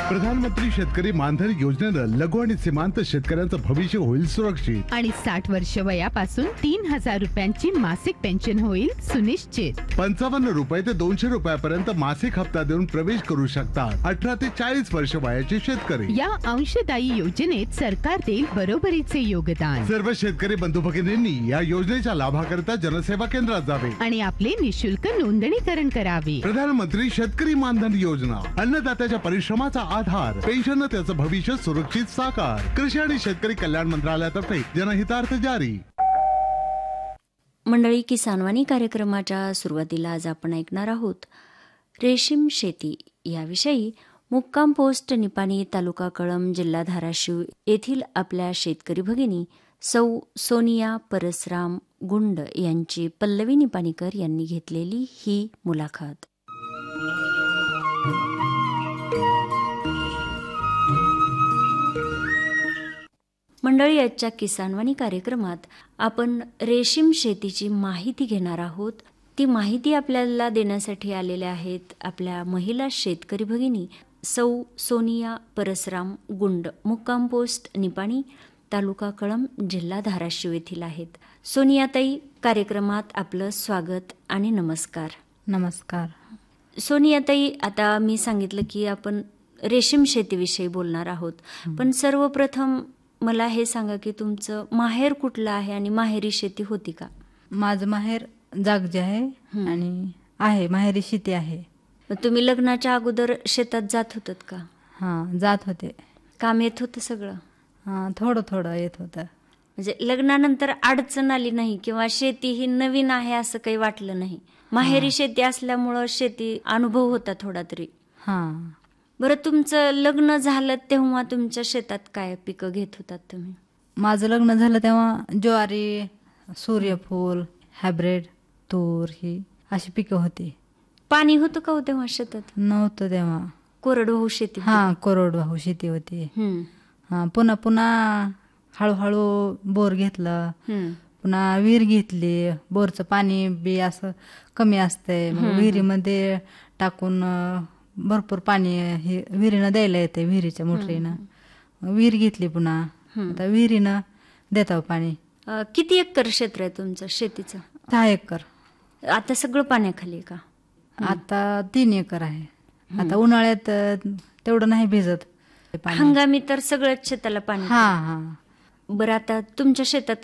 प्रधानमंत्री शेतकरी मानधन योजनेनं लघु आणि सीमांत शेतकऱ्यांचं भविष्य होईल सुरक्षित आणि 60 वर्ष वयापासून 3,000 रुपयांची मासिक पेन्शन होईल सुनिश्चित. 55 रुपये ते 200 रुपयापर्यंत मासिक हप्ता देऊन प्रवेश करू शकतात 18 ते 40 वर्ष वयाचे शेतकरी. या अंशदायी योजनेत सरकार देईल बरोबरीचे योगदान. सर्व शेतकरी बंधू भगिनींनी या योजनेच्या लाभाकरिता जनसेवा केंद्रात जावे आणि आपले निशुल्क नोंदणीकरण करावे. प्रधानमंत्री शेतकरी मानधन योजना, अन्नदात्याच्या परिश्रमाचा आधार, पेन्शन त्याचं भविष्य सुरक्षित साकार. कृषी आणि शेतकरी कल्याण मंत्रालयातर्फे जनहितार्थ जारी. मंडळी, किसानवाणी कार्यक्रमाच्या सुरुवातीला आज आपण ऐकणार आहोत रेशीम शेती याविषयी. मुक्काम पोस्ट निपाणी, तालुका कळंब, जिल्हा धाराशिव येथील आपल्या शेतकरी भगिनी सौ सोनिया परसराम गुंड यांची पल्लवी निपाणीकर यांनी घेतलेली ही मुलाखत. मंडळी, आजच्या किसानवाणी कार्यक्रमात आपण रेशीम शेतीची माहिती घेणार आहोत. ती माहिती आपल्याला देण्यासाठी आलेल्या आहेत आपल्या महिला शेतकरी भगिनी सौ सोनिया परसराम गुंड, मुक्काम पोस्ट निपाणी, तालुका कळंब, जिल्हा धाराशिव येथील आहेत. सोनियाताई, कार्यक्रमात आपलं स्वागत आणि नमस्कार. नमस्कार. सोनियाताई, आता मी सांगितलं की आपण रेशीम शेतीविषयी बोलणार आहोत, पण सर्वप्रथम मला हे सांगा की तुमचं माहेर कुठलं आहे आणि माहेरी शेती होती का? माझं माहेर जागजे आहे आणि आहे माहेरी शेती आहे. तुम्ही लग्नाच्या अगोदर शेतात जात होतात का? हां, जात होते. काम येत होतं सगळं? हां, थोडं थोडं येत होतं. म्हणजे लग्नानंतर अडचण आली नाही किंवा शेती ही नवीन आहे असं काही वाटलं नाही? माहेरी शेती असल्यामुळं शेती अनुभव होता थोडा तरी. हां. बरं, तुमचं लग्न झालं तेव्हा तुमच्या शेतात काय पिकं घेत होतात तुम्ही? माझं लग्न झालं तेव्हा ज्वारी, सूर्यफूल, हायब्रिड, तूर ही अशी पिकं होती. पाणी होतं का हो तेव्हा शेतात? नव्हतं तेव्हा. कोरडवाहू शेती? हां, कोरडवाहू शेती होती. हां, पुन्हा हळूहळू बोर घेतलं, पुन्हा विहीर घेतली. बोरचं पाणी बी असं कमी असतंय, मग विहिरीमध्ये टाकून भरपूर पाणी हे विहिरीनं द्यायला येते, विहिरीच्या मोटरीनं. विहीर घेतली पुन्हा, आता विहिरीनं देताव पाणी. किती एकर क्षेत्र आहे तुमचं शेतीचं? 6 एकर. आता सगळं पाण्याखाली का? आता 3 एकर आहे. आता उन्हाळ्यात तेवढं नाही भिजत. हंगामी तर सगळ्याच शेताला पाणी. हां हां. बरं, आता तुमच्या शेतात